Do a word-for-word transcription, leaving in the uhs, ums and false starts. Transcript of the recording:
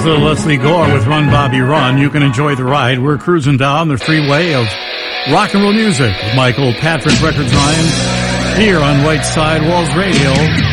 was little Leslie Gore with Run Bobby Run. You can enjoy the ride. We're cruising down the freeway of rock and roll music with Michael Patrick Records Ryan here on White Sidewalls Radio.